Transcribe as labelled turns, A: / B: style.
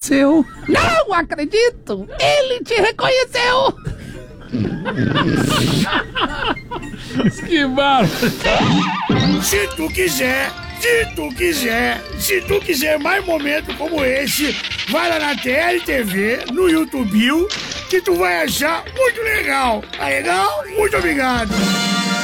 A: reconheceu. Não acredito! Ele te reconheceu!
B: Que bárbaro!
C: Se tu quiser mais momentos como esse, vai lá na TLTV, no YouTube, que tu vai achar muito legal. Tá legal? Muito obrigado.